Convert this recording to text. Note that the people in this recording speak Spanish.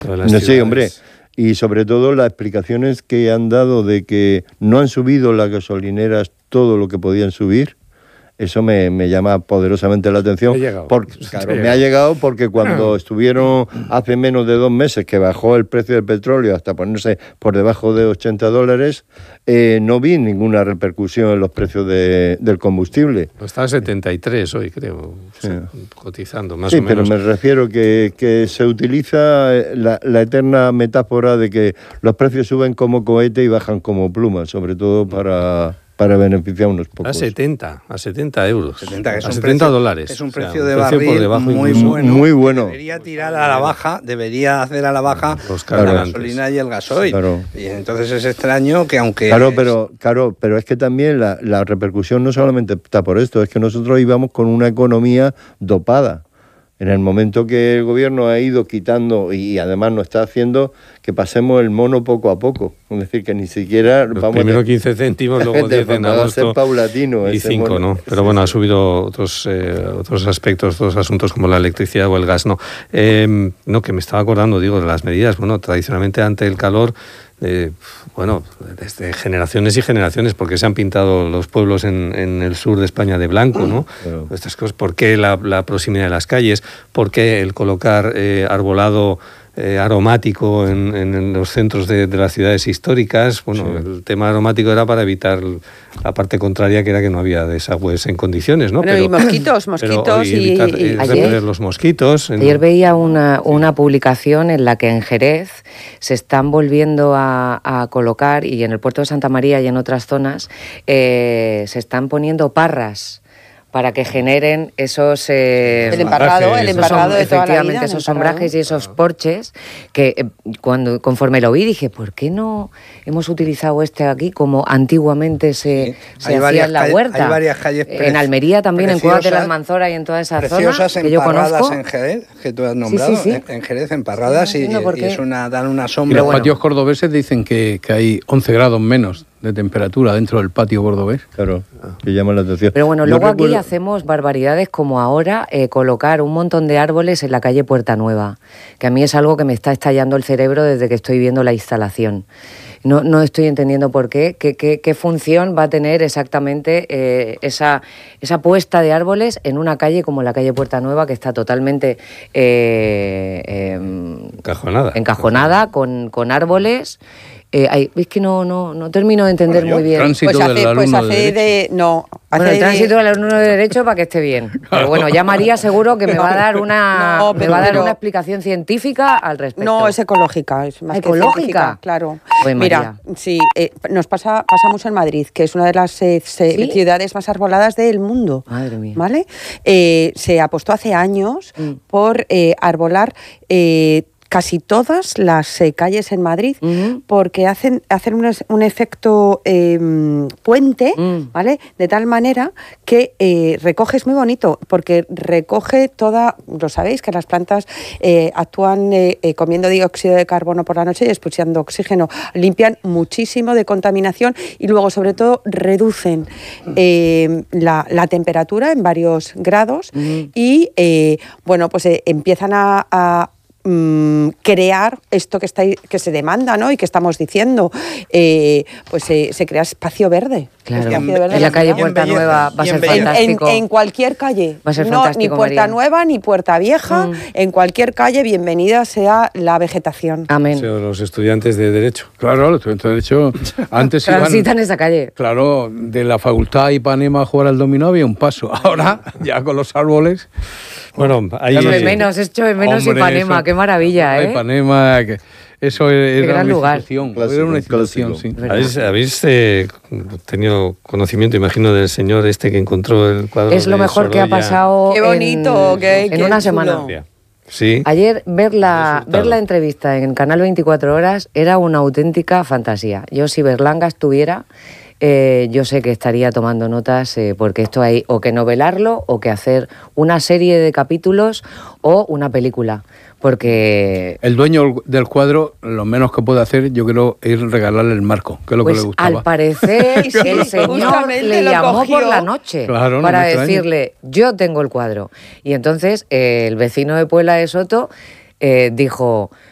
Sí, hombre. Y sobre todo las explicaciones que han dado de que no han subido las gasolineras todo lo que podían subir. Eso me llama poderosamente la atención. Me ha llegado porque cuando estuvieron hace menos de 2 meses que bajó el precio del petróleo hasta ponerse por debajo de $80, no vi ninguna repercusión en los precios del combustible. Está a 73 hoy, creo, sí. Cotizando más o menos. Sí, pero me refiero que se utiliza la eterna metáfora de que los precios suben como cohete y bajan como pluma, sobre todo para beneficiar a unos pocos. A 70 euros. 70, a 70 dólares. Es un precio de barril muy bueno. Debería tirar a la baja, debería hacer a la baja la gasolina y el gasoil. Claro. Y entonces es extraño que aunque... Pero es que también la repercusión no solamente está por esto, es que nosotros íbamos con una economía dopada. En el momento que el gobierno ha ido quitando, y además nos está haciendo que pasemos el mono poco a poco. Es decir, que ni siquiera... Primero 15 céntimos, luego 10 en agosto. Va a ser paulatino. Y 5, ¿no? Pero bueno, ha subido otros aspectos, otros asuntos como la electricidad o el gas, ¿no? No, que me estaba acordando, de las medidas. Bueno, tradicionalmente ante el calor... desde generaciones y generaciones, porque se han pintado los pueblos en el sur de España de blanco, ¿no? Claro. Estas cosas, ¿por qué la proximidad de las calles? ¿Por qué el colocar arbolado aromático en los centros de las ciudades históricas? Bueno, sí. El tema aromático era para evitar la parte contraria, que era que no había desagües en condiciones, ¿no? Pero y mosquitos y evitar repeler los mosquitos. Ayer veía una publicación en la que en Jerez se están volviendo a colocar, y en el puerto de Santa María y en otras zonas, se están poniendo parras para que generen esos... el emparrado de toda la vida. Esos sombrajes y esos porches, que conforme lo vi dije, ¿por qué no hemos utilizado aquí como antiguamente se hacía en la huerta? Hay varias calles en Almería también, en Cuevas de la Almanzora y en toda esa zona que yo conozco. En Jerez, que tú has nombrado, sí. En Jerez, emparradas, y dan una sombra. Y los patios cordobeses dicen que hay 11 grados menos de temperatura dentro del patio cordobés. Claro, que llama la atención. Pero bueno, luego aquí hacemos barbaridades como ahora colocar un montón de árboles en la calle Puerta Nueva, que a mí es algo que me está estallando el cerebro desde que estoy viendo la instalación. No estoy entendiendo por qué función va a tener exactamente esa puesta de árboles en una calle como la calle Puerta Nueva, que está totalmente encajonada con árboles. Es que no termino de entender muy bien. El tránsito del alumno el tránsito del alumno de derecho para que esté bien. Claro. Pero bueno, ya María seguro que me va a dar una explicación científica al respecto. No, es ecológica, es más ecológica, claro. Pues mira, sí, nos pasa mucho en Madrid, que es una de las ciudades más arboladas del mundo. Madre mía. ¿Vale? Se apostó hace años por arbolar casi todas las calles en Madrid, porque hacen un efecto puente, ¿vale? De tal manera que recoge, es muy bonito, porque recoge toda, lo sabéis, que las plantas actúan comiendo dióxido de carbono por la noche y expulsando oxígeno, limpian muchísimo de contaminación y luego, sobre todo, reducen la temperatura en varios grados y, empiezan a crear esto que se demanda, ¿no? Y que estamos diciendo, se crea espacio verde. Claro. En la calle Puerta Nueva va a ser fantástico. En cualquier calle. Va a ser fantástico, ni Puerta María. Nueva ni Puerta Vieja. En cualquier calle, bienvenida sea la vegetación. Amén. O sea, los estudiantes de Derecho. Claro, los estudiantes de Derecho antes transitan esa calle. Claro, de la Facultad de Ipanema a jugar al dominó había un paso. Ahora, ya con los árboles... Bueno, ahí... Hecho de menos Ipanema, qué maravilla, Ipanema, eso era una institución. Era una institución, sí. ¿Habéis tenido conocimiento, imagino, del señor que encontró el cuadro? Es lo mejor que ha pasado. Qué bonito, en una semana. Sí. Ayer ver la entrevista en Canal 24 Horas era una auténtica fantasía. Yo, si Berlanga estuviera... yo sé que estaría tomando notas porque esto hay o que novelarlo o que hacer una serie de capítulos o una película, porque... El dueño del cuadro, lo menos que puede hacer, yo creo, es regalarle el marco, que es lo que le gustaba. Al parecer el señor le llamó por la noche para decirle, yo tengo el cuadro. Y entonces el vecino de Puebla de Soto dijo...